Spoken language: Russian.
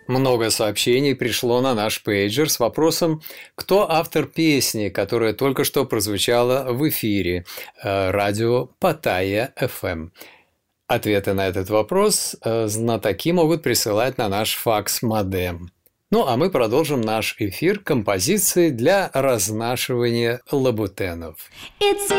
Много сообщений пришло на наш пейджер с вопросом, кто автор песни, которая только что прозвучала в эфире радио Паттайя FM. Ответы на этот вопрос знатоки могут присылать на наш факс-модем. Ну, а мы продолжим наш эфир композицией для разнашивания лабутенов.